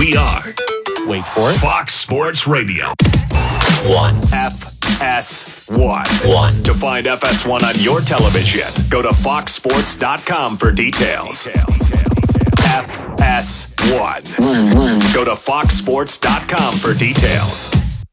We are, wait for it, Fox Sports Radio. 1. FS1. To find FS1 on your television, go to foxsports.com for details. FS1. Go to foxsports.com for details.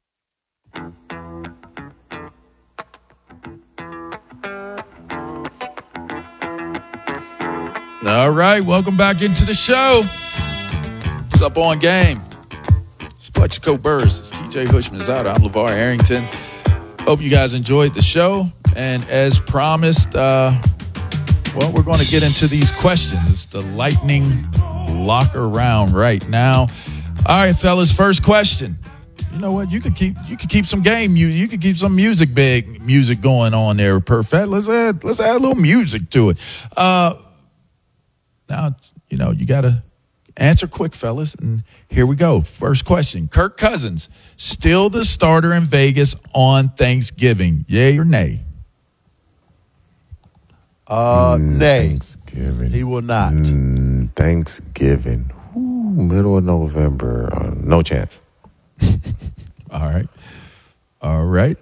All right, welcome back into the show. What's up on game? It's Plexico Burrs. It's TJ Hushmanzada. I'm LeVar Arrington. Hope you guys enjoyed the show. And as promised, we're going to get into these questions. It's the Lightning Locker Round right now. All right, fellas, first question. You know what? You could keep some game. You could keep some music going on there. Perfect. Let's add a little music to it. Now, you got to answer quick, fellas. And here we go. First question. Kirk Cousins, still the starter in Vegas on Thanksgiving. Yay or nay? Nay. Thanksgiving. He will not. Thanksgiving. Middle of November. No chance. All right.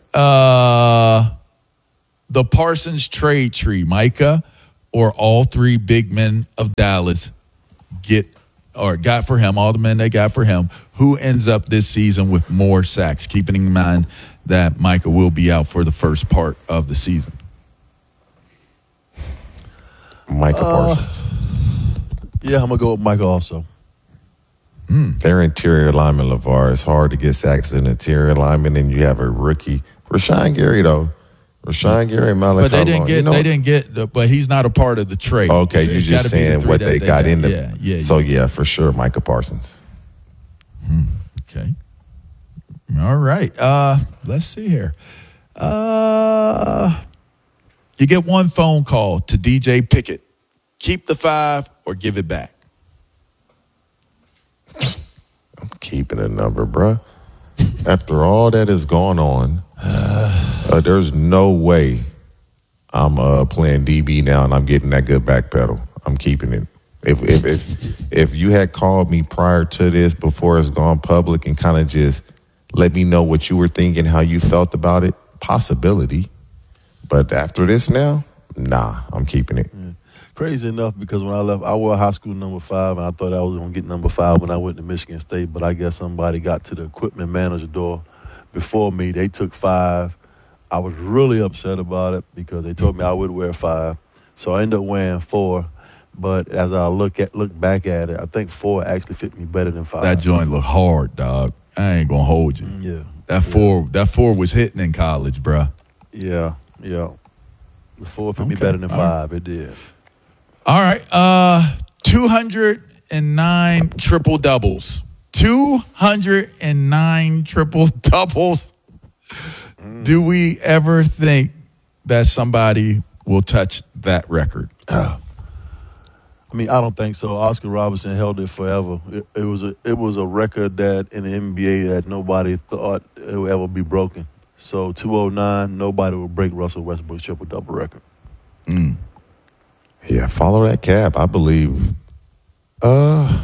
The Parsons trade tree, Micah, or all three big men of Dallas got for him, all the men they got for him, who ends up this season with more sacks, keeping in mind that Micah will be out for the first part of the season? Micah Parsons. Yeah, I'm going to go with Micah also. Their interior lineman, LeVar, it's hard to get sacks in interior lineman, and you have a rookie. Rashawn Gary, though. Rashawn Gary and Malachi But they didn't get, but he's not a part of the trade. Okay, So you're it's just gotta be the saying three what that they got in the. Yeah. So, yeah, for sure, Micah Parsons. Okay. All right. Let's see here. You get one phone call to DJ Pickett. Keep the 5 or give it back. I'm keeping a number, bruh. After all that is going on, there's no way I'm playing DB now and I'm getting that good back pedal. I'm keeping it. If you had called me prior to this, before it's gone public, and kind of just let me know what you were thinking, how you felt about it, possibility. But after this now, nah, I'm keeping it. Yeah. Crazy enough, because when I left, I wore high school number 5, and I thought I was going to get number 5 when I went to Michigan State, but I guess somebody got to the equipment manager door before me. They took 5. I was really upset about it because they told me I would wear 5. So I ended up wearing 4. But as I look back at it, I think 4 actually fit me better than 5. That joint look hard, dog. I ain't gonna hold you. Yeah. That 4 was hitting in college, bruh. Yeah. The 4 fit me better than 5. It did. All right. 209 triple doubles. 209 triple doubles. Do we ever think that somebody will touch that record? I mean, I don't think so. Oscar Robertson held it forever. It was a record that in the NBA that nobody thought it would ever be broken. So 209, nobody will break Russell Westbrook's triple-double record. Yeah, follow that cab. I believe. The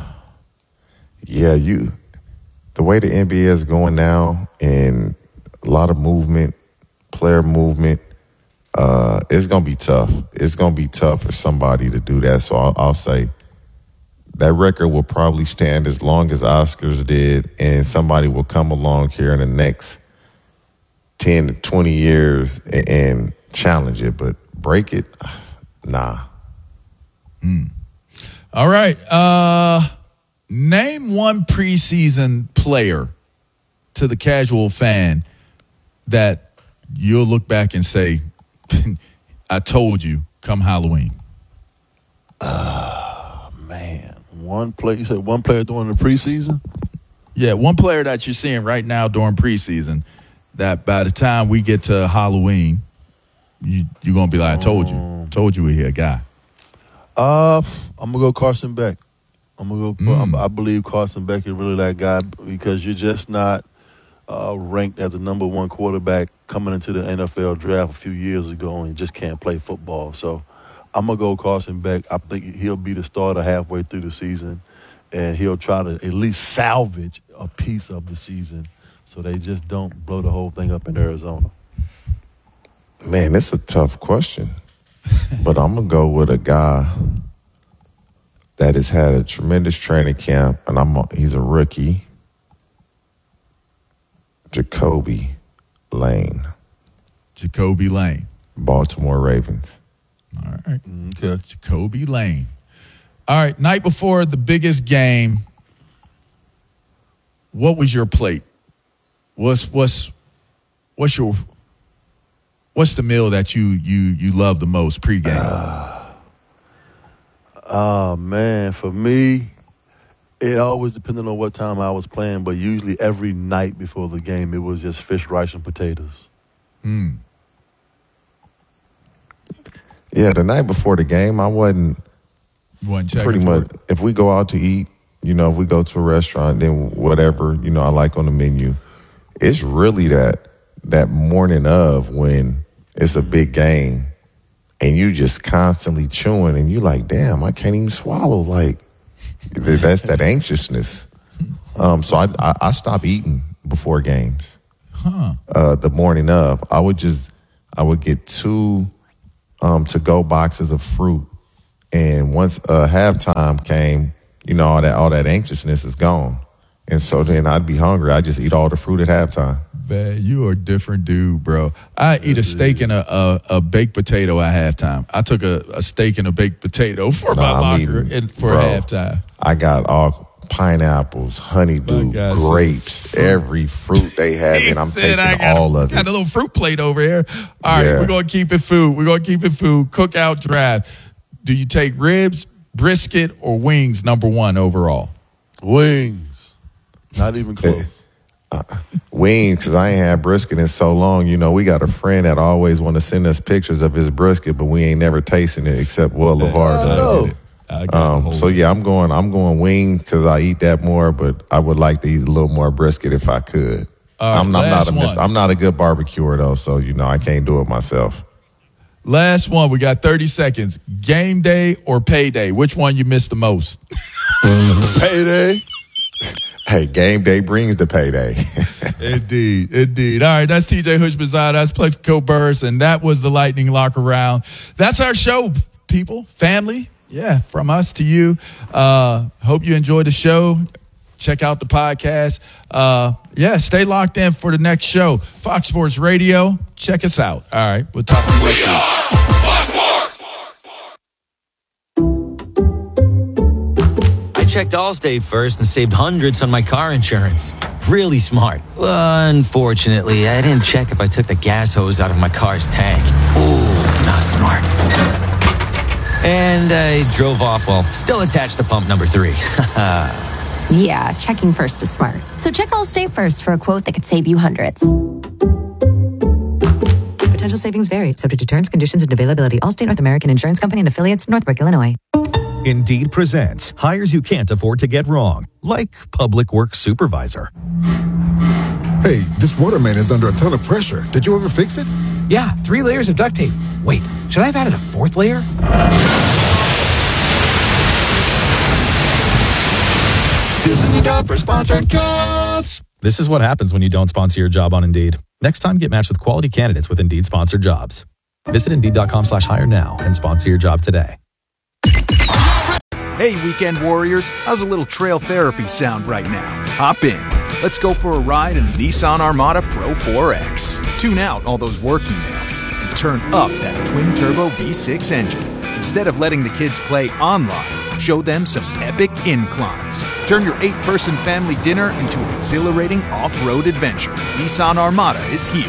way the NBA is going now, and a lot of movement, player movement, it's gonna be tough. It's gonna be tough for somebody to do that. So I'll say that record will probably stand as long as Oscars did, and somebody will come along here in the next 10 to 20 years and challenge it, but break it, nah. All right. Name one preseason player to the casual fan that you'll look back and say, I told you come Halloween. Man, one player. You said one player during the preseason? Yeah, one player that you're seeing right now during preseason that by the time we get to Halloween, you're going to be like, I told you we here, guy. I'm gonna go Carson Beck. I believe Carson Beck is really that guy because you're just not ranked as the number 1 quarterback coming into the NFL draft a few years ago and just can't play football. So I'm gonna go Carson Beck. I think he'll be the starter halfway through the season, and he'll try to at least salvage a piece of the season so they just don't blow the whole thing up in Arizona. Man, it's a tough question. But I'm going to go with a guy that has had a tremendous training camp, and he's a rookie, Jacoby Lane. Jacoby Lane. Baltimore Ravens. All right. Okay. Jacoby Lane. All right. Night before the biggest game, what was your plate? What's the meal that you love the most pregame? Man, for me, it always depended on what time I was playing, but usually every night before the game, it was just fish, rice, and potatoes. Yeah, the night before the game, I wasn't pretty much. If we go out to eat, if we go to a restaurant, then whatever, I like on the menu. It's really that morning of when it's a big game and you just constantly chewing and you like, damn, I can't even swallow. Like, that's that anxiousness. So I stopped eating before games. The morning of, I would get 2 to-go boxes of fruit. And once halftime came, all that anxiousness is gone. And so then I'd be hungry. I'd just eat all the fruit at halftime. Man, you are a different dude, bro. I eat a steak and a baked potato at halftime. I took a steak and a baked potato for my locker for halftime. I got all pineapples, honeydew, grapes, every fruit they have, and I'm taking all of it. Got a little fruit plate over here. All right, we're going to keep it food. Cookout draft. Do you take ribs, brisket, or wings number 1 overall? Wings. Not even close. Wings, because I ain't had brisket in so long. We got a friend that always want to send us pictures of his brisket, but we ain't never tasting it except LeVar does. So yeah, I'm going wings because I eat that more, but I would like to eat a little more brisket if I could. I'm not a good barbecuer though, so I can't do it myself. Last one, we got 30 seconds. Game day or payday? Which one you miss the most? Payday. Hey, game day brings the payday. Indeed. All right, that's TJ Houshmandzadeh, that's Plaxico Burress, and that was the Lightning Locker Round. That's our show, people, family. Yeah, from us to you. Hope you enjoyed the show. Check out the podcast. Stay locked in for the next show. Fox Sports Radio. Check us out. All right, we'll talk to you next week. I checked Allstate first and saved hundreds on my car insurance. Really smart. Unfortunately, I didn't check if I took the gas hose out of my car's tank. Ooh, not smart. And I drove off while still attached to pump number 3. Yeah, checking first is smart. So check Allstate first for a quote that could save you hundreds. Potential savings vary, subject to terms, conditions, and availability. Allstate North American Insurance Company and affiliates, Northbrook, Illinois. Indeed presents hires you can't afford to get wrong, like public works supervisor. Hey, this waterman is under a ton of pressure. Did you ever fix it? Yeah, 3 layers of duct tape. Wait, should I have added a 4th layer? This is the job for sponsored jobs. This is what happens when you don't sponsor your job on Indeed. Next time, get matched with quality candidates with Indeed sponsored jobs. Visit Indeed.com/hire now and sponsor your job today. Hey, weekend warriors, how's a little trail therapy sound right now? Hop in. Let's go for a ride in the Nissan Armada Pro 4X. Tune out all those work emails and turn up that twin-turbo V6 engine. Instead of letting the kids play online, show them some epic inclines. Turn your 8-person family dinner into an exhilarating off-road adventure. Nissan Armada is here.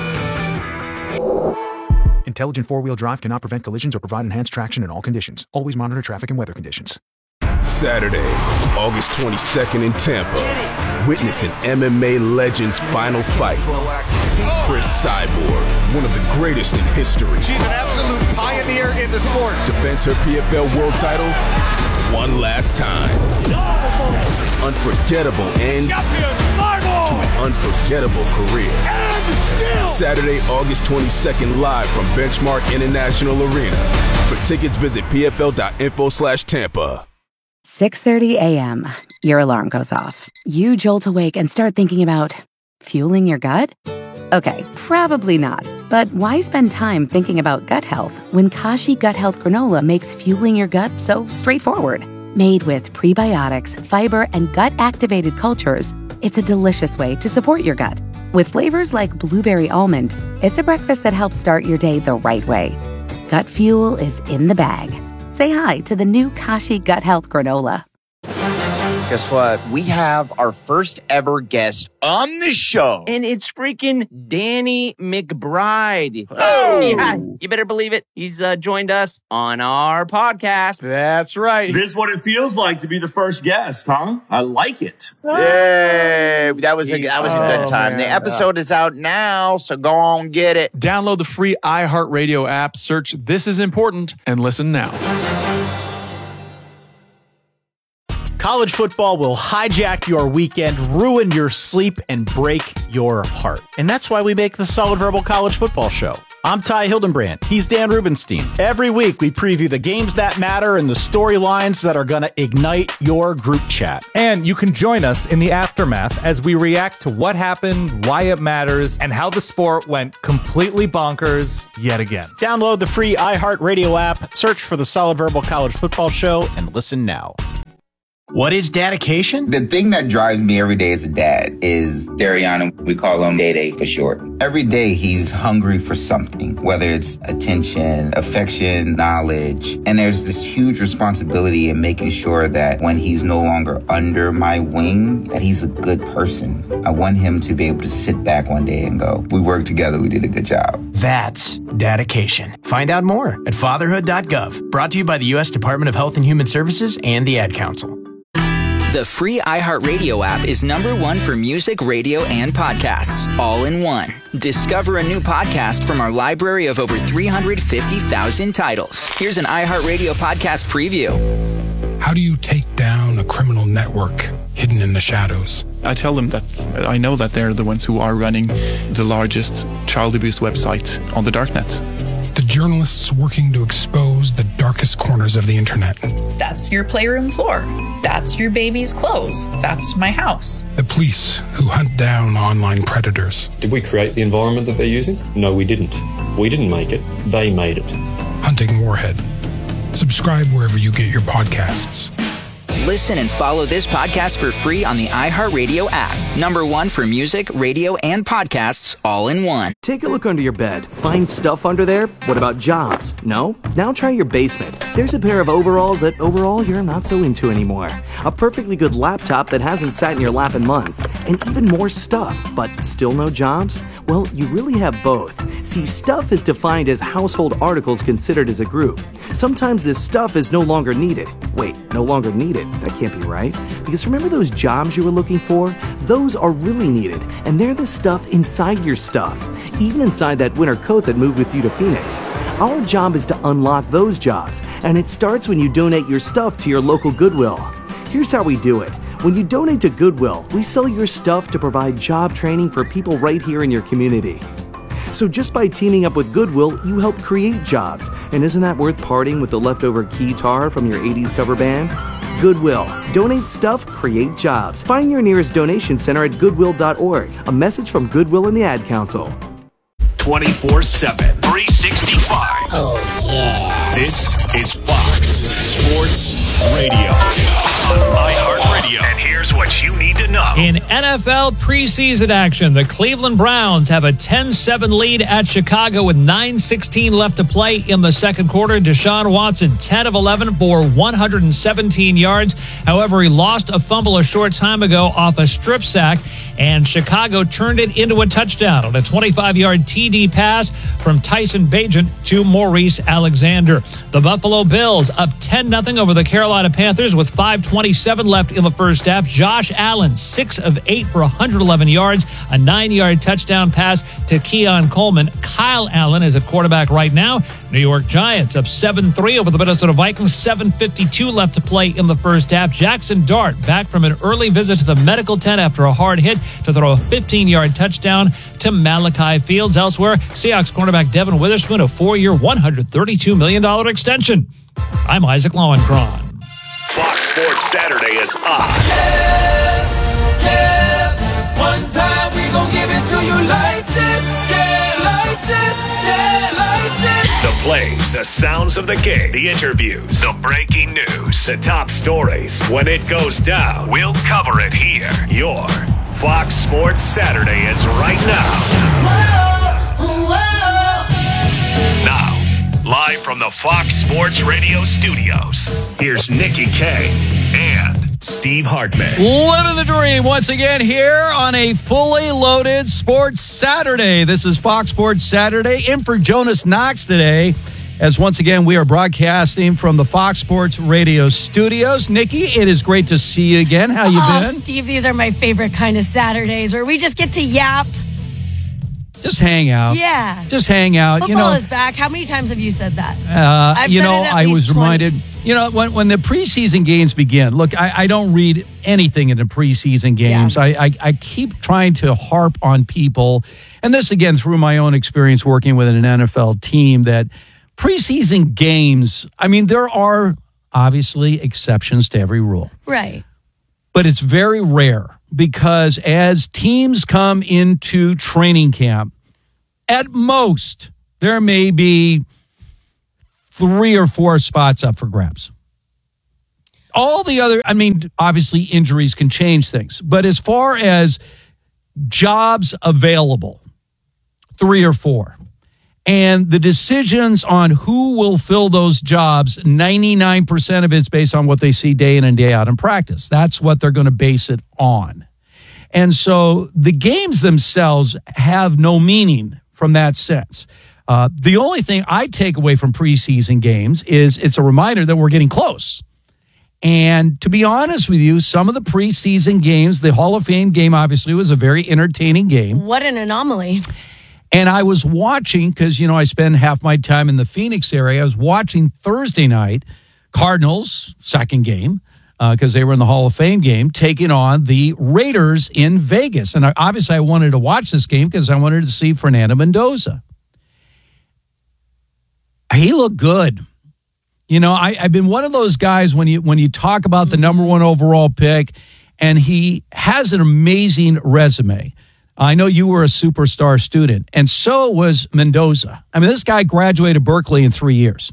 Intelligent 4-wheel drive cannot prevent collisions or provide enhanced traction in all conditions. Always monitor traffic and weather conditions. Saturday, August 22nd in Tampa. Witness an MMA legend's final fight. Chris Cyborg, one of the greatest in history. She's an absolute pioneer in the sport. Defends her PFL world title one last time. Unforgettable end to an unforgettable career. Saturday, August 22nd, live from Benchmark International Arena. For tickets, visit pfl.info/Tampa. 6:30 a.m. Your alarm goes off. You jolt awake and start thinking about fueling your gut? Okay, probably not. But why spend time thinking about gut health when Kashi Gut Health Granola makes fueling your gut so straightforward? Made with prebiotics, fiber, and gut-activated cultures, it's a delicious way to support your gut. With flavors like blueberry almond, it's a breakfast that helps start your day the right way. Gut fuel is in the bag. Say hi to the new Kashi Gut Health Granola. Guess what? We have our first ever guest on the show. And it's freaking Danny McBride. Oh! Yeah, you better believe it. He's joined us on our podcast. That's right. This is what it feels like to be the first guest, huh? I like it. Yay! That was a good time. Man. The episode is out now, so go on get it. Download the free iHeartRadio app, search This Is Important, and listen now. College football will hijack your weekend, ruin your sleep, and break your heart. And that's why we make the Solid Verbal College Football Show. I'm Ty Hildenbrand. He's Dan Rubenstein. Every week, we preview the games that matter and the storylines that are going to ignite your group chat. And you can join us in the aftermath as we react to what happened, why it matters, and how the sport went completely bonkers yet again. Download the free iHeartRadio app, search for the Solid Verbal College Football Show, and listen now. What is dedication? The thing that drives me every day as a dad is Dariana. We call him Day Day for short. Every day he's hungry for something, whether it's attention, affection, knowledge. And there's this huge responsibility in making sure that when he's no longer under my wing, that he's a good person. I want him to be able to sit back one day and go, we worked together, we did a good job. That's dedication. Find out more at fatherhood.gov. Brought to you by the U.S. Department of Health and Human Services and the Ad Council. The free iHeartRadio app is #1 for music, radio, and podcasts, all in one. Discover a new podcast from our library of over 350,000 titles. Here's an iHeartRadio podcast preview. How do you take down a criminal network hidden in the shadows? I tell them that I know that they're the ones who are running the largest child abuse website on the darknet. The journalists working to expose the darkest corners of the internet. That's your playroom floor. That's your baby's clothes. That's my house. The police who hunt down online predators. Did we create the environment that they're using? No, we didn't. We didn't make it. They made it. Hunting Warhead. Subscribe wherever you get your podcasts. Listen and follow this podcast for free on the iHeartRadio app. #1 for music, radio, and podcasts, all in one. Take a look under your bed. Find stuff under there? What about jobs? No? Now try your basement. There's a pair of overalls that overall you're not so into anymore. A perfectly good laptop that hasn't sat in your lap in months. And even more stuff, but still no jobs? Well, you really have both. See, stuff is defined as household articles considered as a group. Sometimes this stuff is no longer needed. Wait, no longer needed? That can't be right. Because remember those jobs you were looking for? Those are really needed, and they're the stuff inside your stuff. Even inside that winter coat that moved with you to Phoenix. Our job is to unlock those jobs, and it starts when you donate your stuff to your local Goodwill. Here's how we do it. When you donate to Goodwill, we sell your stuff to provide job training for people right here in your community. So just by teaming up with Goodwill, you help create jobs. And isn't that worth parting with the leftover guitar from your 80s cover band? Goodwill. Donate stuff, create jobs. Find your nearest donation center at goodwill.org. A message from Goodwill and the Ad Council. 24/7, 365. Oh, yeah. This is Fox Sports Radio on iHeartRadio. And here's what you need to know. In NFL preseason action, the Cleveland Browns have a 10-7 lead at Chicago with 9:16 left to play in the second quarter. Deshaun Watson, 10 of 11 for 117 yards. However, he lost a fumble a short time ago off a strip sack, and Chicago turned it into a touchdown on a 25-yard TD pass from Tyson Bagent to Maurice Alexander. The Buffalo Bills up 10-0 over the Carolina Panthers with 5:27 left in the first half. Josh Allen, 6 of 8 for 111 yards, a 9-yard touchdown pass to Keon Coleman. Kyle Allen is a quarterback right now. New York Giants up 7-3 over the Minnesota Vikings, 7:52 left to play in the first half. Jackson Dart back from an early visit to the medical tent after a hard hit to throw a 15-yard touchdown to Malachi Fields. Elsewhere, Seahawks cornerback Devin Witherspoon, a 4-year, $132 million extension. I'm Isaac Lowenkron. Fox Sports Saturday is on. One time we gon' give it to you like this. Yeah, like this. Yeah, like this. The plays, the sounds of the game, the interviews, the breaking news, the top stories. When it goes down, we'll cover it here. Your Fox Sports Saturday is right now. Whoa, whoa. Now, live from the Fox Sports Radio studios, here's Nikki K and Steve Hartman. Living the dream once again here on a fully loaded Sports Saturday. This is Fox Sports Saturday. In for Jonas Knox today, as once again we are broadcasting from the Fox Sports Radio studios. Nikki, it is great to see you again. How you been? Steve, these are my favorite kind of Saturdays where we just get to yap. Just hang out. Yeah. Just hang out. Football is back. How many times have you said that? I was reminded, when the preseason games begin, look, I don't read anything in the preseason games. Yeah. I keep trying to harp on people, and this again through my own experience working with an NFL team, that preseason games, there are obviously exceptions to every rule. Right. But it's very rare because as teams come into training camp, at most, there may be 3 or 4 spots up for grabs. All the other, obviously injuries can change things. But as far as jobs available, 3 or 4. And the decisions on who will fill those jobs, 99% of it's based on what they see day in and day out in practice. That's what they're going to base it on. And so the games themselves have no meaning from that sense. The only thing I take away from preseason games is it's a reminder that we're getting close. And to be honest with you, some of the preseason games, the Hall of Fame game obviously was a very entertaining game. What an anomaly. And I was watching, because, I spend half my time in the Phoenix area. I was watching Thursday night, Cardinals, second game, because they were in the Hall of Fame game, taking on the Raiders in Vegas. And obviously I wanted to watch this game because I wanted to see Fernando Mendoza. He looked good. I've been one of those guys when you talk about the number 1 overall pick, and he has an amazing resume. I know you were a superstar student, and so was Mendoza. This guy graduated Berkeley in 3 years.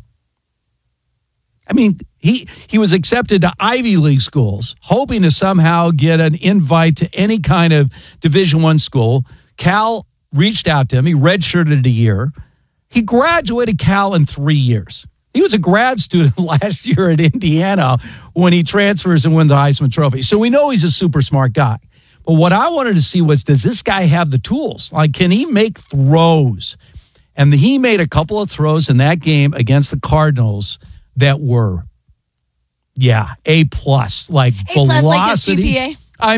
He was accepted to Ivy League schools, hoping to somehow get an invite to any kind of Division I school. Cal reached out to him. He redshirted a year. He graduated Cal in 3 years. He was a grad student last year at Indiana when he transfers and wins the Heisman Trophy. So we know he's a super smart guy. But what I wanted to see was, does this guy have the tools? Like, can he make throws? And he made a couple of throws in that game against the Cardinals that were, A+, like velocity. Like his GPA.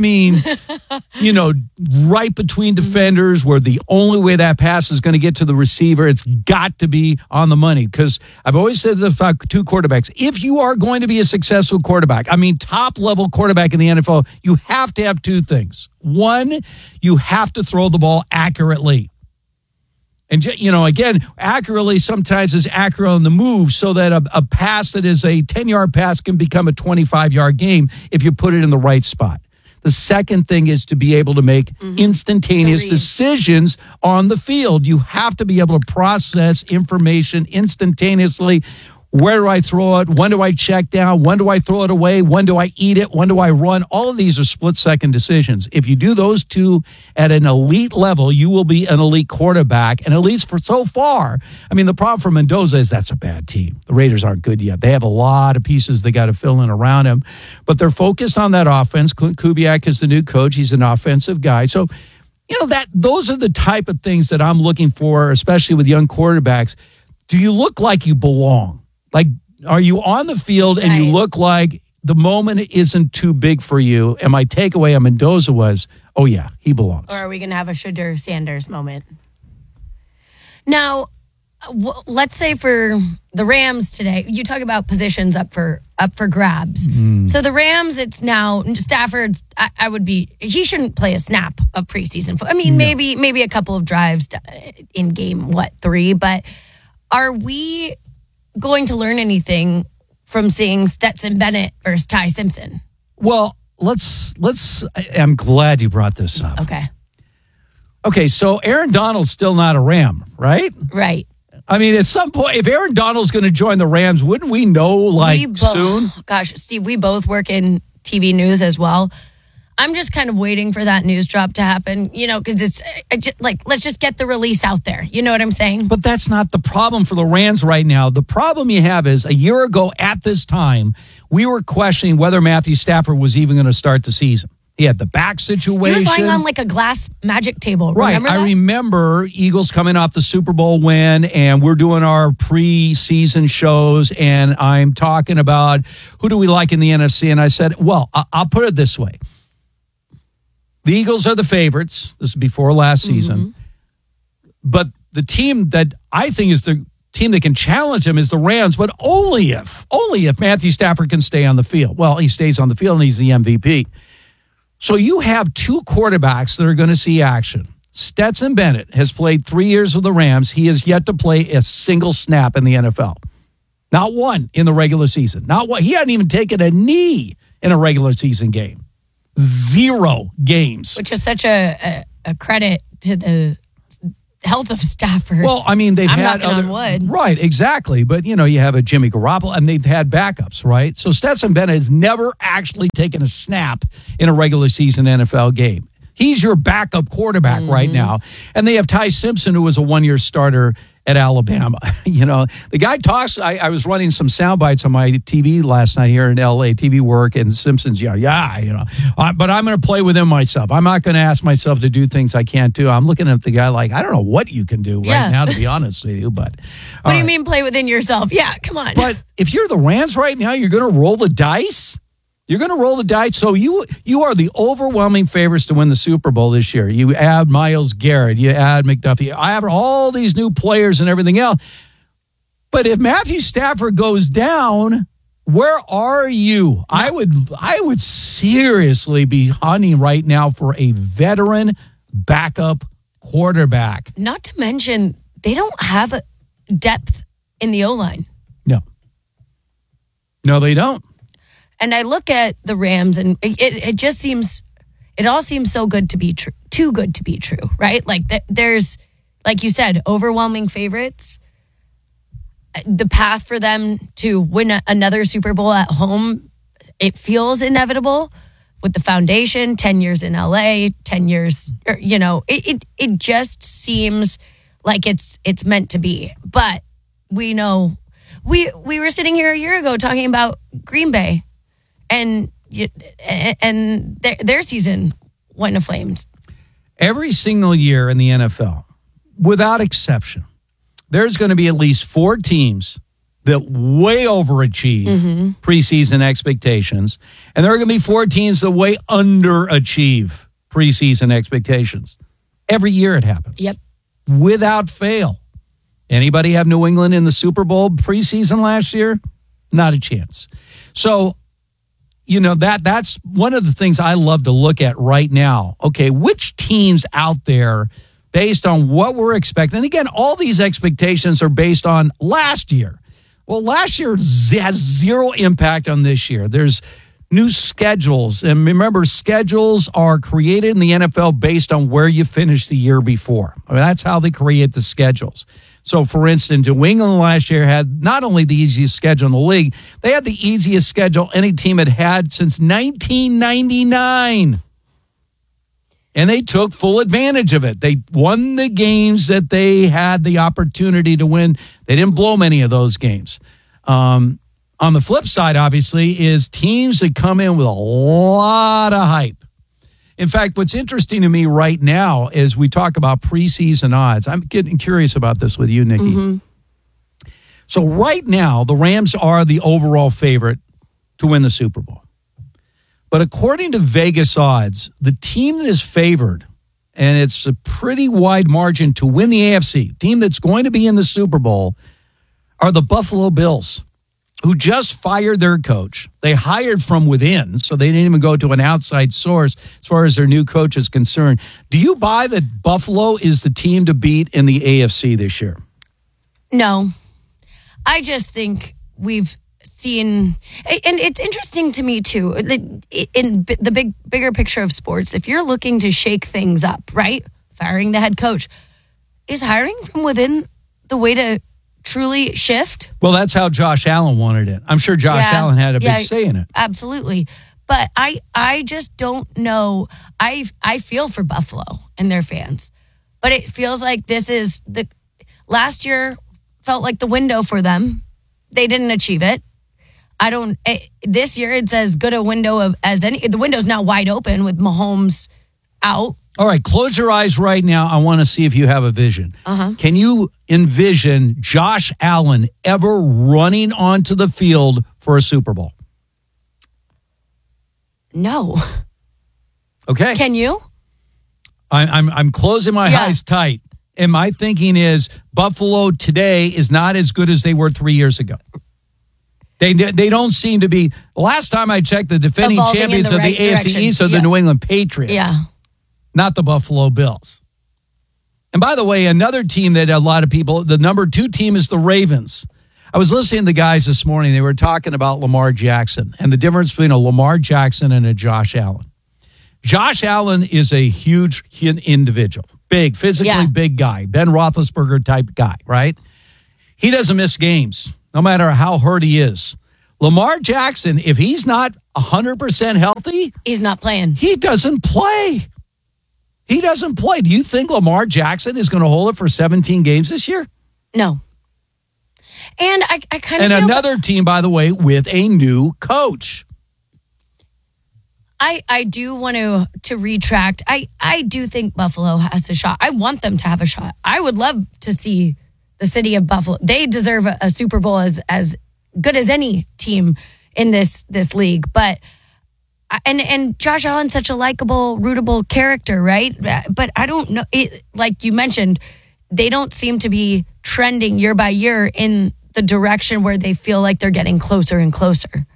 Right between defenders, where the only way that pass is going to get to the receiver, it's got to be on the money. Because I've always said this about 2 quarterbacks. If you are going to be a successful quarterback, top-level quarterback in the NFL, you have to have 2 things. 1, you have to throw the ball accurately. And, again, accurately sometimes is accurate on the move, so that a pass that is a 10-yard pass can become a 25-yard game if you put it in the right spot. The second thing is to be able to make instantaneous decisions on the field. You have to be able to process information instantaneously. Where do I throw it? When do I check down? When do I throw it away? When do I eat it? When do I run? All of these are split-second decisions. If you do those 2 at an elite level, you will be an elite quarterback. And at least for so far, the problem for Mendoza is that's a bad team. The Raiders aren't good yet. They have a lot of pieces they got to fill in around him. But they're focused on that offense. Clint Kubiak is the new coach. He's an offensive guy. So, those are the type of things that I'm looking for, especially with young quarterbacks. Do you look like you belong? Like, are you on the field and you look like the moment isn't too big for you? And my takeaway on Mendoza was, oh, yeah, he belongs. Or are we going to have a Shedeur Sanders moment? Now, let's say for the Rams today, you talk about positions up for grabs. So the Rams, it's now Stafford's. He shouldn't play a snap of preseason. Maybe a couple of drives in game 3, but are we going to learn anything from seeing Stetson Bennett versus Ty Simpson. Well, I'm glad you brought this up. Okay, so Aaron Donald's still not a Ram, right? Right. I mean, at some point, if Aaron Donald's going to join the Rams, wouldn't we know, soon? Gosh, Steve, we both work in TV news as well. I'm just kind of waiting for that news drop to happen, because let's just get the release out there. You know what I'm saying? But that's not the problem for the Rams right now. The problem you have is a year ago at this time, we were questioning whether Matthew Stafford was even going to start the season. He had the back situation. He was lying on like a glass magic table. Right. Remember that? I remember Eagles coming off the Super Bowl win, and we're doing our preseason shows, and I'm talking about who do we like in the NFC, and I said, well, I'll put it this way. The Eagles are the favorites. This is before last season. But the team that I think is the team that can challenge him is the Rams, but only if Matthew Stafford can stay on the field. Well, he stays on the field, and he's the MVP. So you have two quarterbacks that are going to see action. Stetson Bennett has played 3 years with the Rams. He has yet to play a single snap in the NFL. Not one in the regular season. Not one. He hadn't even taken a knee in a regular season game. 0 games. Which is such a credit to the health of Stafford. Well, I mean, they've had knocking on wood. Right, exactly. But, you have a Jimmy Garoppolo, and they've had backups, right? So Stetson Bennett has never actually taken a snap in a regular season NFL game. He's your backup quarterback right now. And they have Ty Simpson, who was a one-year starter at Alabama. The guy talks. I was running some sound bites on my TV last night here in LA, TV work, and Simpson's, but I'm going to play with him myself. I'm not going to ask myself to do things I can't do. I'm looking at the guy like, I don't know what you can do right now, to be honest with you. But what do you mean play within yourself? Yeah, come on. But if you're the Rams right now, you're going to roll the dice? You're going to roll the dice. So you are the overwhelming favorites to win the Super Bowl this year. You add Myles Garrett. You add McDuffie. I have all these new players and everything else. But if Matthew Stafford goes down, where are you? I would seriously be hunting right now for a veteran backup quarterback. Not to mention, they don't have depth in the O-line. No, they don't. And I look at the Rams, and it all seems so good to be true, too good to be true, right? Like there's, like you said, overwhelming favorites. The path for them to win another Super Bowl at home, it feels inevitable with the foundation, 10 years in LA, 10 years, it just seems like it's meant to be. But we know, we were sitting here a year ago talking about Green Bay. And their season went to flames. Every single year in the NFL, without exception, there's going to be at least 4 teams that way overachieve preseason expectations. And there are going to be 4 teams that way underachieve preseason expectations. Every year it happens. Yep. Without fail. Anybody have New England in the Super Bowl preseason last year? Not a chance. So, that's one of the things I love to look at right now. Okay, which teams out there, based on what we're expecting, and again, all these expectations are based on last year. Well, last year has 0 impact on this year. There's new schedules. And remember, schedules are created in the NFL based on where you finished the year before. I mean, that's how they create the schedules. So, for instance, New England last year had not only the easiest schedule in the league, they had the easiest schedule any team had since 1999. And they took full advantage of it. They won the games that they had the opportunity to win. They didn't blow many of those games. On the flip side, obviously, is teams that come in with a lot of hype. In fact, what's interesting to me right now is we talk about preseason odds. I'm getting curious about this with you, Nikki. So right now, the Rams are the overall favorite to win the Super Bowl. But according to Vegas odds, the team that is favored, and it's a pretty wide margin to win the AFC, team that's going to be in the Super Bowl, are the Buffalo Bills, who just fired their coach. They hired from within, so they didn't even go to an outside source as far as their new coach is concerned. Do you buy that Buffalo is the team to beat in the AFC this year? No. I just think we've seen, and it's interesting to me too, in the bigger picture of sports, if you're looking to shake things up, right? Firing the head coach, is hiring from within the way to truly shift? Well, that's how Josh Allen wanted it. I'm sure Josh Allen had a big say in it. Absolutely. But I just don't know. I feel for Buffalo and their fans, but it feels like this is last year felt like the window for them. They didn't achieve it. This year it's as good a window as any. The window's now wide open with Mahomes out. All right, close your eyes right now. I want to see if you have a vision. Can you envision Josh Allen ever running onto the field for a Super Bowl? No. Okay. Can you? I'm closing my eyes tight. And my thinking is Buffalo today is not as good as they were 3 years ago. They don't seem to be. Last time I checked, the defending champions of the AFC East are the New England Patriots. Yeah. Not the Buffalo Bills. And by the way, another team that a lot of people, the number 2 team is the Ravens. I was listening to the guys this morning. They were talking about Lamar Jackson and the difference between a Lamar Jackson and a Josh Allen. Josh Allen is a huge individual, big, physically big guy, Ben Roethlisberger type guy, right? He doesn't miss games, no matter how hurt he is. Lamar Jackson, if he's not 100% healthy, he's not playing. He doesn't play. He doesn't play. Do you think Lamar Jackson is going to hold it for 17 games this year? No. And I kind of feel another team, by the way, with a new coach. I do want to retract. I do think Buffalo has a shot. I want them to have a shot. I would love to see the city of Buffalo. They deserve a Super Bowl as good as any team in this league. But and Josh Allen's such a likable, rootable character, right? But I don't know. Like you mentioned, they don't seem to be trending year by year in the direction where they feel like they're getting closer and closer.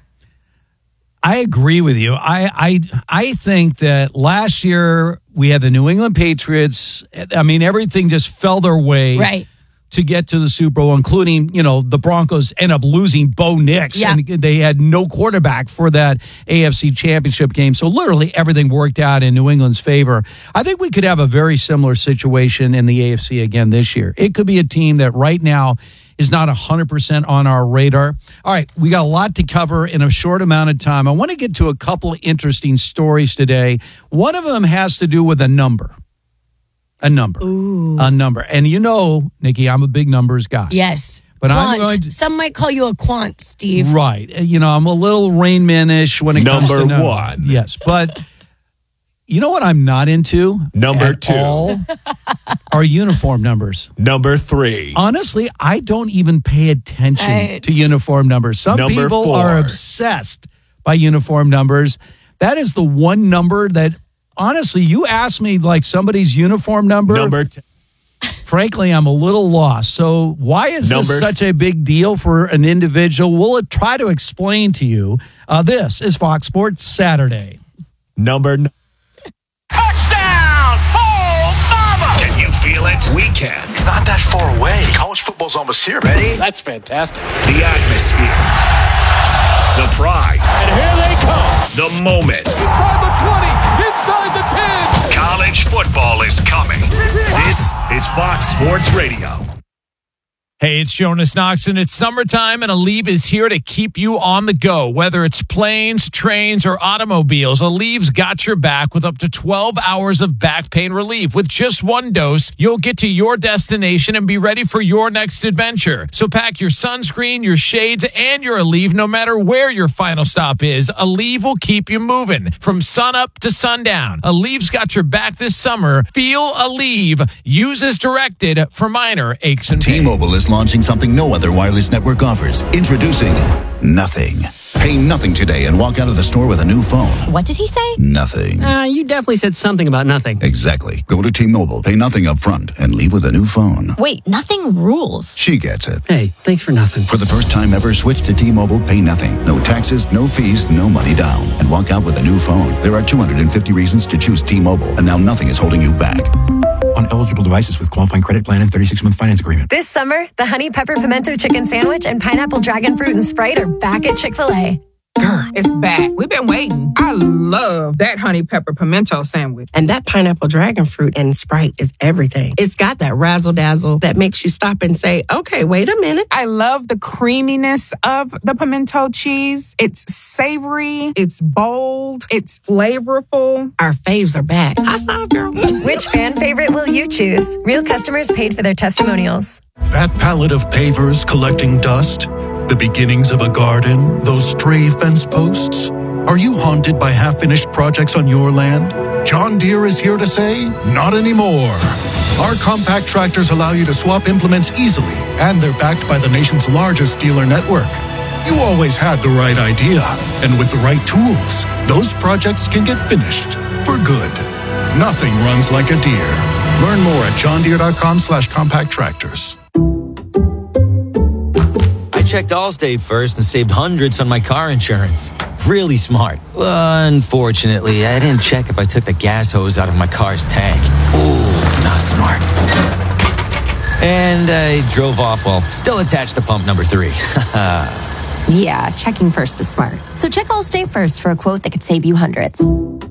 I agree with you. I think that last year we had the New England Patriots. I mean, everything just fell their way to get to the Super Bowl, including, the Broncos end up losing Bo Nix. And they had no quarterback for that AFC Championship game. So literally everything worked out in New England's favor. I think we could have a very similar situation in the AFC again this year. It could be a team that right now is not 100% on our radar. All right, we got a lot to cover in a short amount of time. I want to get to a couple of interesting stories today. One of them has to do with a number. A number. Ooh. A number. And Nikki, I'm a big numbers guy. Yes. But quant. Some might call you a quant, Steve. Right. I'm a little Rain Man-ish when it comes to number one. Yes, but you know what I'm not into? Number 2. All are uniform numbers. Number 3. Honestly, I don't even pay attention to uniform numbers. Some Number people 4. are obsessed by uniform numbers. That is the one number that, honestly, you ask me like somebody's uniform number. Number 10. Frankly, I'm a little lost. So why is this such a big deal for an individual? We'll try to explain to you. This is Fox Sports Saturday. Number 9. Touchdown! Oh, mama! Can you feel it? We can. It's not that far away. College football's almost here. Ready? That's fantastic. The atmosphere. The pride. And here they come. The moments. Inside the 20. Inside the 10. College football is coming. This is Fox Sports Radio. Hey, it's Jonas Knox, and it's summertime, and Aleve is here to keep you on the go. Whether it's planes, trains, or automobiles, Aleve's got your back with up to 12 hours of back pain relief. With just one dose, you'll get to your destination and be ready for your next adventure. So pack your sunscreen, your shades, and your Aleve no matter where your final stop is. Aleve will keep you moving from sunup to sundown. Aleve's got your back this summer. Feel Aleve. Use as directed for minor aches and pains. T-Mobile is launching something no other wireless network offers. Introducing Nothing. Pay nothing today and walk out of the store with a new phone. What did he say? Nothing. You definitely said something about nothing. Exactly. Go to T-Mobile, pay nothing up front, and leave with a new phone. Wait, nothing rules. She gets it. Hey, thanks for nothing. For the first time ever, switch to T-Mobile, pay nothing. No taxes, no fees, no money down. And walk out with a new phone. There are 250 reasons to choose T-Mobile, and now nothing is holding you back. on eligible devices with qualifying credit plan and 36-month finance agreement. This summer, the Honey Pepper Pimento Chicken Sandwich and Pineapple Dragon Fruit and Sprite are back at Chick-fil-A. Girl, it's back. We've been waiting. I love that honey pepper pimento sandwich. And that pineapple dragon fruit and Sprite is everything. It's got that razzle dazzle that makes you stop and say, okay, wait a minute. I love the creaminess of the pimento cheese. It's savory. It's bold. It's flavorful. Our faves are back. High five, girl. Which fan favorite will you choose? Real customers paid for their testimonials. That pallet of pavers collecting dust, the beginnings of a garden, those stray fence posts. Are you haunted by half-finished projects on your land? John Deere is here to say, not anymore. Our compact tractors allow you to swap implements easily, and they're backed by the nation's largest dealer network. You always had the right idea, and with the right tools, those projects can get finished for good. Nothing runs like a Deere. Learn more at johndeere.com/compact tractors. I checked Allstate first and saved hundreds on my car insurance. Really smart. Unfortunately, I didn't check if I took the gas hose out of my car's tank. Ooh, not smart. And I drove off while still attached to pump number 3. Yeah, checking first is smart. So check Allstate first for a quote that could save you hundreds.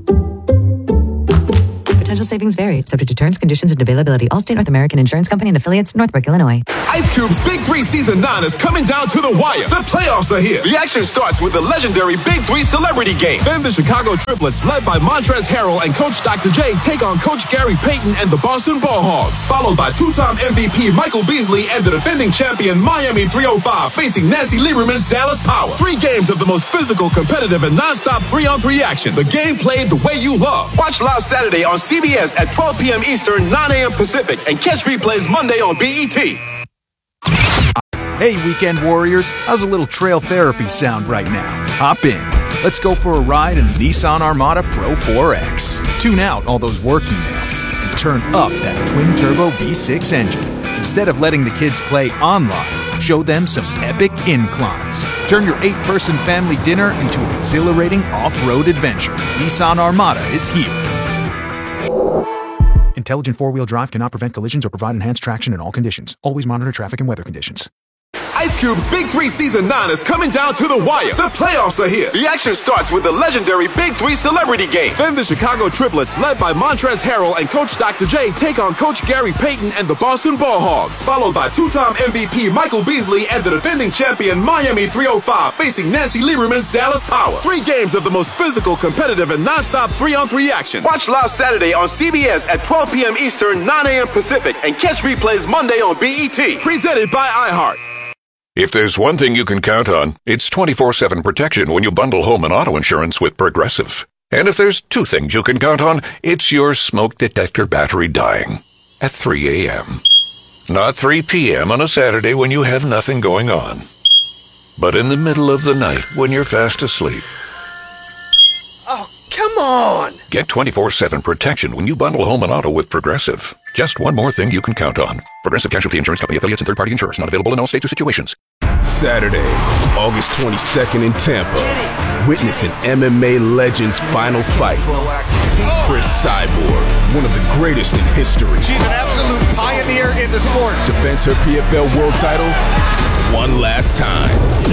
Potential savings vary, subject to terms, conditions, and availability. Allstate North American Insurance Company and affiliates, Northbrook, Illinois. Ice Cube's Big 3 Season 9 is coming down to the wire. The playoffs are here. The action starts with the legendary Big 3 Celebrity Game. Then the Chicago Triplets, led by Montrezl Harrell and Coach Dr. J, take on Coach Gary Payton and the Boston Ball Hogs, followed by two-time MVP Michael Beasley and the defending champion Miami 305 facing Nancy Lieberman's Dallas Power. 3 games of the most physical, competitive, and non-stop 3-on-3 action. The game played the way you love. Watch live Saturday on CBS at 12 p.m. Eastern, 9 a.m. Pacific, and catch replays Monday on BET. Hey, Weekend Warriors, how's a little trail therapy sound right now? Hop in. Let's go for a ride in the Nissan Armada Pro 4X. Tune out all those work emails and turn up that twin-turbo V6 engine. Instead of letting the kids play online, show them some epic inclines. Turn your 8-person family dinner into an exhilarating off-road adventure. Nissan Armada is here. Intelligent four-wheel drive cannot prevent collisions or provide enhanced traction in all conditions. Always monitor traffic and weather conditions. Ice Cube's Big 3 Season 9 is coming down to the wire. The playoffs are here. The action starts with the legendary Big 3 Celebrity Game. Then the Chicago Triplets, led by Montrezl Harrell and Coach Dr. J, take on Coach Gary Payton and the Boston Ball Hogs, followed by two-time MVP Michael Beasley and the defending champion Miami 305 facing Nancy Lieberman's Dallas Power. 3 games of the most physical, competitive, and non-stop 3-on-3 action. Watch live Saturday on CBS at 12 p.m. Eastern, 9 a.m. Pacific, and catch replays Monday on BET. Presented by iHeart. If there's one thing you can count on, it's 24/7 protection when you bundle home and auto insurance with Progressive. And if there's 2 things you can count on, it's your smoke detector battery dying at 3 a.m. Not 3 p.m. on a Saturday when you have nothing going on, but in the middle of the night when you're fast asleep. Oh, come on! Get 24/7 protection when you bundle home and auto with Progressive. Just one more thing you can count on. Progressive Casualty Insurance Company, affiliates, and third-party insurers. Not available in all states or situations. Saturday, August 22nd in Tampa. Witness an MMA legend's final fight. Chris Cyborg, one of the greatest in history. She's an absolute pioneer in the sport. Defends her PFL world title one last time.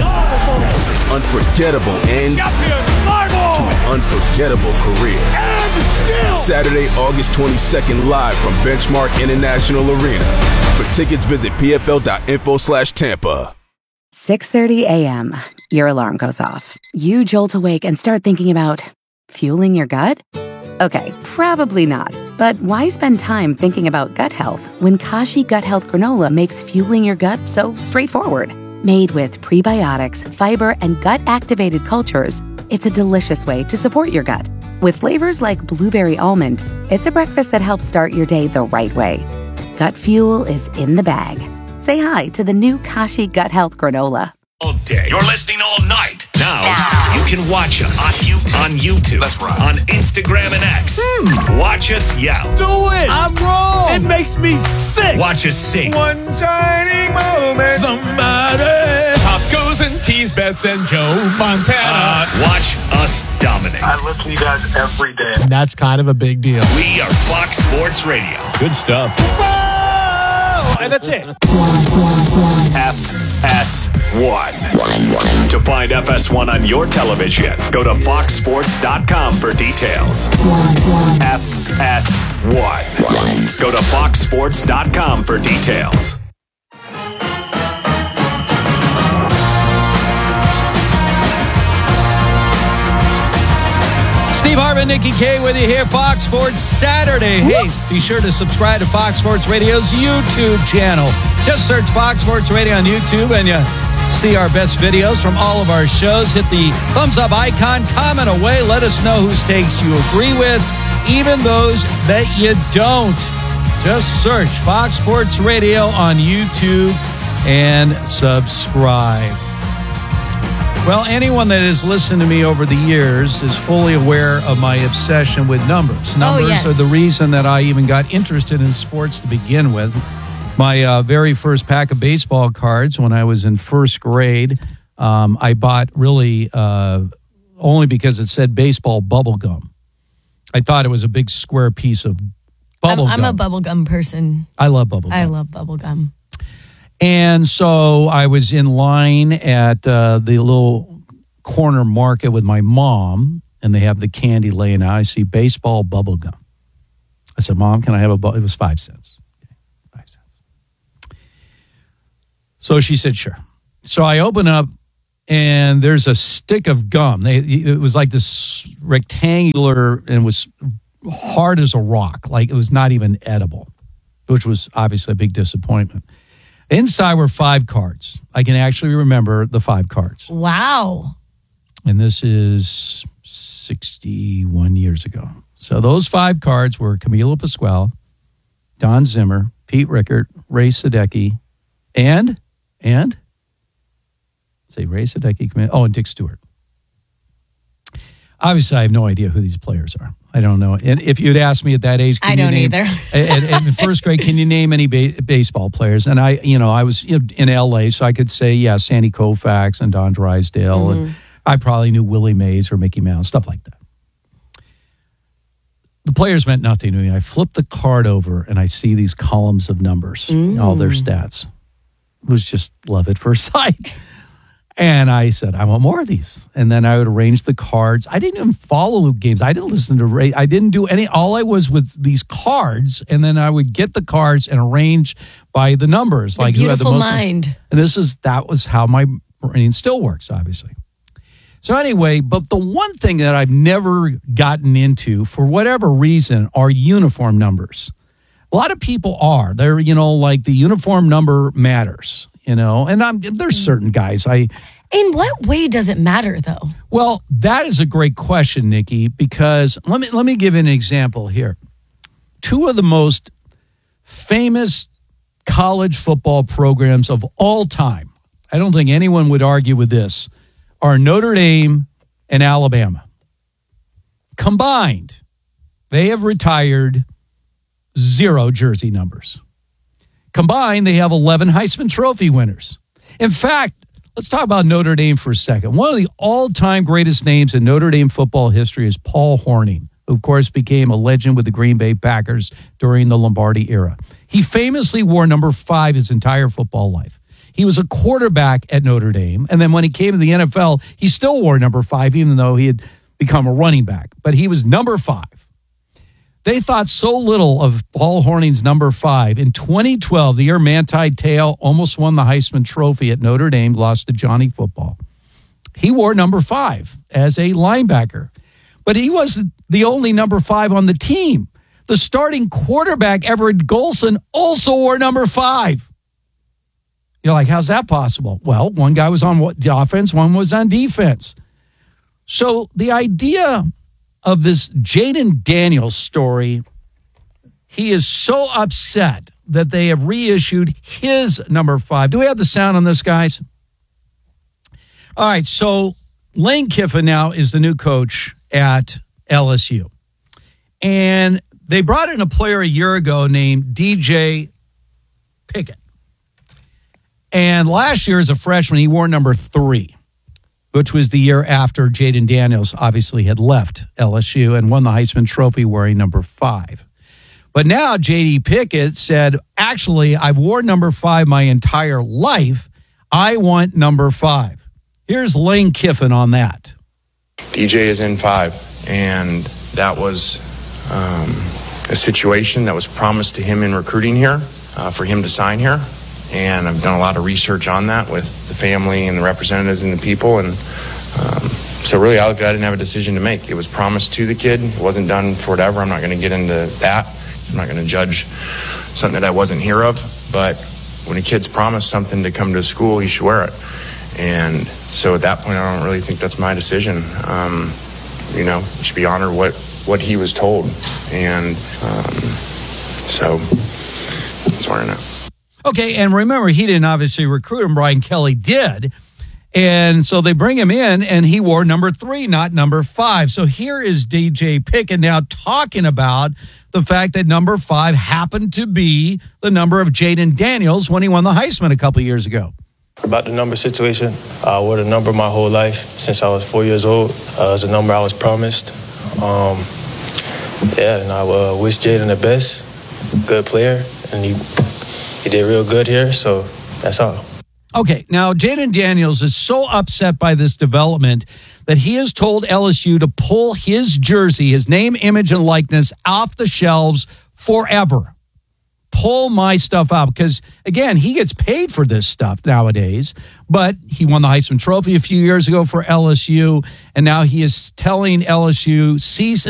Unforgettable end to an unforgettable career. Saturday, August 22nd, live from Benchmark International Arena. For tickets, visit pfl.info/Tampa. 6:30 a.m. Your alarm goes off. You jolt awake and start thinking about fueling your gut? Okay, probably not. But why spend time thinking about gut health when Kashi Gut Health Granola makes fueling your gut so straightforward? Made with prebiotics, fiber, and gut-activated cultures, it's a delicious way to support your gut. With flavors like blueberry almond, it's a breakfast that helps start your day the right way. Gut fuel is in the bag. Say hi to the new Kashi Gut Health Granola. All day. You're listening all night. Now you can watch us on YouTube. That's right. On Instagram and X. Watch us yell. Do it! I'm wrong! It makes me sick! Watch us sing. One shining moment. Somebody. Pop goes and Cheese Bets and Joe Montana. Watch us dominate. I listen to you guys every day. And that's kind of a big deal. We are Fox Sports Radio. Good stuff. Whoa! And that's it. FS1. To find FS1 on your television, go to foxsports.com for details. FS1. Go to foxsports.com for details. Steve Harvey, Nikki K with you here, Fox Sports Saturday. Hey, be sure to subscribe to Fox Sports Radio's YouTube channel. Just search Fox Sports Radio on YouTube and you see our best videos from all of our shows. Hit the thumbs up icon, comment away, let us know whose takes you agree with, even those that you don't. Just search Fox Sports Radio on YouTube and subscribe. Well, anyone that has listened to me over the years is fully aware of my obsession with numbers. Numbers are the reason that I even got interested in sports to begin with. My very first pack of baseball cards when I was in first grade, I bought really only because it said baseball bubble gum. I thought it was a big square piece of bubble gum. I'm a bubble gum person. I love bubble gum. I love bubble gum. And so I was in line at the little corner market with my mom, and they have the candy laying out. I see baseball bubble gum. I said, Mom, can I have a bubble? It was 5 cents. 5 cents. So she said, sure. So I open up, and there's a stick of gum. It was like this rectangular, and it was hard as a rock. Like it was not even edible, which was obviously a big disappointment. Inside were 5 cards. I can actually remember the 5 cards. Wow. And this is 61 years ago. So those 5 cards were Camilo Pasquale, Don Zimmer, Pete Rickard, Ray Sadecki, and and Dick Stewart. Obviously, I have no idea who these players are. I don't know. And if you'd asked me at that age, I don't either. In first grade, can you name any baseball players? And I was in L.A., so I could say, Sandy Koufax and Don Drysdale. Mm-hmm. And I probably knew Willie Mays or Mickey Mouse, stuff like that. The players meant nothing to me. I flipped the card over, and I see these columns of numbers, all their stats. It was just love at first sight. And I said, I want more of these. And then I would arrange the cards. I didn't even follow games. I didn't listen to Ray. I didn't do any. All I was with these cards, and then I would get the cards and arrange by the numbers. Like who had the most mind. And that was how my brain still works, obviously. So anyway, but the one thing that I've never gotten into, for whatever reason, are uniform numbers. A lot of people are. They're, like the uniform number matters. And there's certain guys. In what way does it matter, though? Well, that is a great question, Nikki, because let me give you an example here. 2 of the most famous college football programs of all time, I don't think anyone would argue with this, are Notre Dame and Alabama. Combined, they have retired 0 jersey numbers. Combined, they have 11 Heisman Trophy winners. In fact, let's talk about Notre Dame for a second. One of the all-time greatest names in Notre Dame football history is Paul Hornung, who, of course, became a legend with the Green Bay Packers during the Lombardi era. He famously wore number 5 his entire football life. He was a quarterback at Notre Dame, and then when he came to the NFL, he still wore number 5, even though he had become a running back. But he was number 5. They thought so little of Paul Hornung's number 5. In 2012, the year Manti Te'o almost won the Heisman Trophy at Notre Dame, lost to Johnny Football. He wore number 5 as a linebacker. But he wasn't the only number 5 on the team. The starting quarterback, Everett Golson, also wore number 5. You're like, how's that possible? Well, one guy was on the offense, one was on defense. So the idea of this Jaden Daniels story, he is so upset that they have reissued his number 5. Do we have the sound on this, guys? All right, so Lane Kiffin now is the new coach at LSU. And they brought in a player a year ago named DJ Pickett. And last year as a freshman, he wore number 3. which was the year after Jaden Daniels obviously had left LSU and won the Heisman Trophy wearing number 5. But now J.D. Pickett said, actually, I've worn number 5 my entire life. I want number 5. Here's Lane Kiffin on that. DJ is in 5, and that was a situation that was promised to him in recruiting here for him to sign here. And I've done a lot of research on that with the family and the representatives and the people. And so really, I didn't have a decision to make. It was promised to the kid. It wasn't done for whatever. I'm not going to get into that. I'm not going to judge something that I wasn't here of. But when a kid's promised something to come to school, he should wear it. And so at that point, I don't really think that's my decision. You should be honored what he was told. And so that's what I know. Okay, and remember, he didn't obviously recruit him. Brian Kelly did. And so they bring him in, and he wore number 3, not number 5. So here is DJ Pickett now talking about the fact that number 5 happened to be the number of Jaden Daniels when he won the Heisman a couple years ago. About the number situation, I wore the number my whole life since I was 4 years old. It was a number I was promised. And I wish Jaden the best. Good player, and he did real good here, so that's all. Okay, now Jaden Daniels is so upset by this development that he has told LSU to pull his jersey, his name, image, and likeness off the shelves forever. Pull my stuff out because, again, he gets paid for this stuff nowadays, but he won the Heisman Trophy a few years ago for LSU, and now he is telling LSU, cease